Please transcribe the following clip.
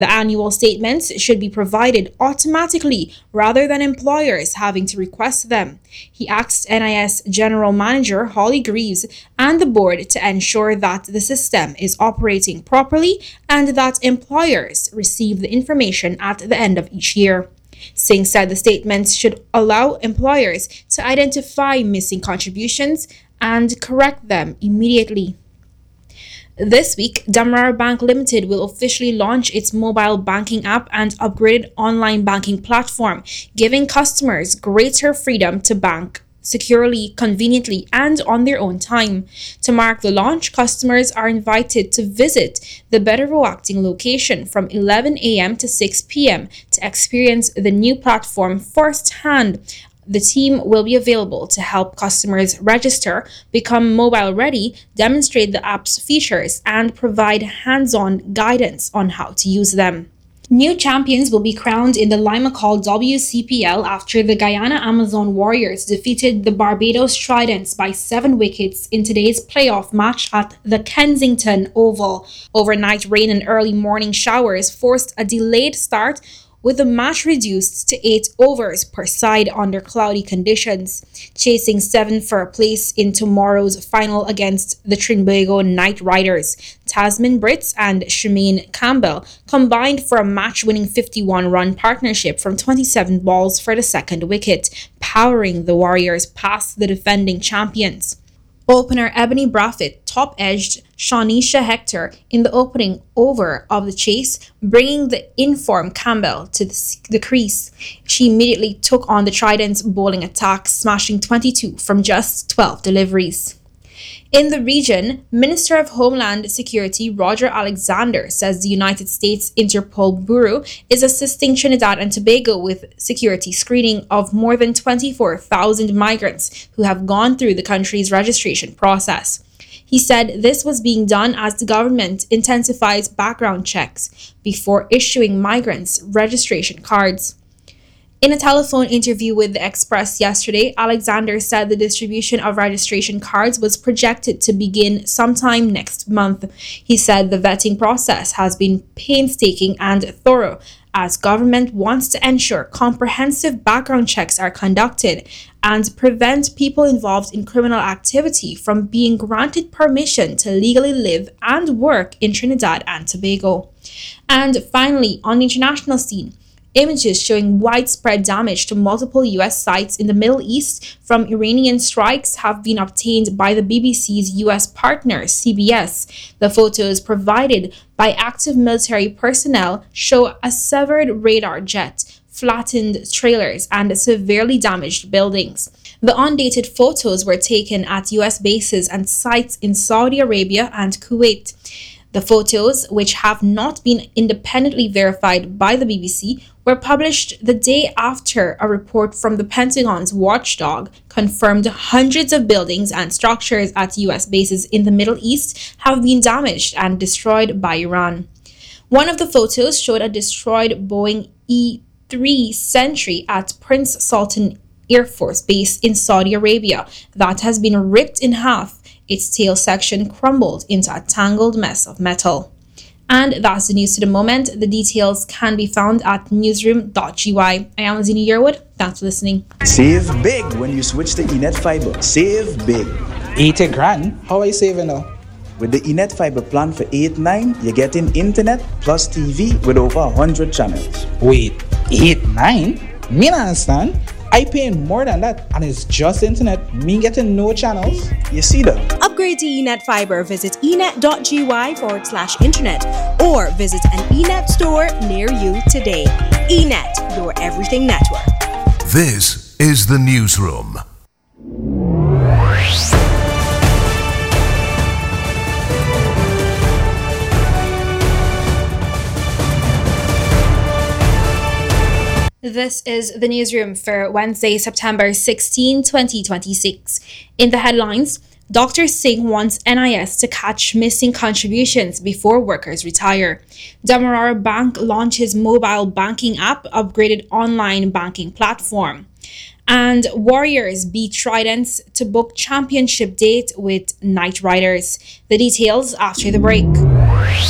The annual statements should be provided automatically rather than employers having to request them. He asked NIS General Manager Holly Greaves and the board to ensure that the system is operating properly and that employers receive the information at the end of each year. Singh said the statements should allow employers to identify missing contributions and correct them immediately. This week, Demerara Bank Limited will officially launch its mobile banking app and upgraded online banking platform, giving customers greater freedom to bank securely, conveniently, and on their own time. To mark the launch, customers are invited to visit the Betterville Acting location from 11 a.m. to 6 p.m. to experience the new platform firsthand. The team will be available to help customers register, become mobile ready, demonstrate the app's features, and provide hands-on guidance on how to use them. New champions will be crowned in the Limacol WCPL after the Guyana Amazon Warriors defeated the Barbados Tridents by 7 wickets in today's playoff match at the Kensington Oval. Overnight rain and early morning showers forced a delayed start, with the match reduced to 8 overs per side under cloudy conditions. Chasing 7 for a place in tomorrow's final against the Trinbago Knight Riders, Tasman Brits and Shemaine Campbell combined for a match-winning 51-run partnership from 27 balls for the second wicket, powering the Warriors past the defending champions. Opener Ebony Braffett top-edged Shawnisha Hector in the opening over of the chase, bringing the in-form Campbell to the crease. She immediately took on the Trident's bowling attack, smashing 22 from just 12 deliveries. In the region, Minister of Homeland Security Roger Alexander says the United States Interpol Bureau is assisting Trinidad and Tobago with security screening of more than 24,000 migrants who have gone through the country's registration process. He said this was being done as the government intensifies background checks before issuing migrants registration cards. In a telephone interview with the Express yesterday, Alexander said the distribution of registration cards was projected to begin sometime next month. He said the vetting process has been painstaking and thorough, as government wants to ensure comprehensive background checks are conducted and prevent people involved in criminal activity from being granted permission to legally live and work in Trinidad and Tobago. And finally, on the international scene, images showing widespread damage to multiple U.S. sites in the Middle East from Iranian strikes have been obtained by the BBC's U.S. partner, CBS. The photos provided by active military personnel show a severed radar jet, flattened trailers, and severely damaged buildings. The undated photos were taken at U.S. bases and sites in Saudi Arabia and Kuwait. The photos, which have not been independently verified by the BBC, were published the day after a report from the Pentagon's watchdog confirmed hundreds of buildings and structures at U.S. bases in the Middle East have been damaged and destroyed by Iran. One of the photos showed a destroyed Boeing E-3 Sentry at Prince Sultan Air Force Base in Saudi Arabia that has been ripped in half. Its tail section crumbled into a tangled mess of metal. And that's the news to the moment. The details can be found at newsroom.gy. I am Azini Yearwood. Thanks for listening. Save big when you switch to Enet Fiber. Save big. 80 grand? How are you saving now? With the Enet Fiber plan for 8-9, you're getting internet plus TV with over 100 channels. Wait, 8-9? Me not understand. I paying more than that, and it's just internet. Me getting no channels. You see that? Upgrade to Enet Fiber. Visit enet.gy/internet or visit an Enet store near you today. Enet, your everything network. This is the Newsroom. This is the Newsroom for Wednesday, September 16, 2026. In the headlines, Dr. Singh wants NIS to catch missing contributions before workers retire. Demerara Bank launches mobile banking app, upgraded online banking platform. And Warriors beat Tridents to book championship date with Knight Riders. The details after the break.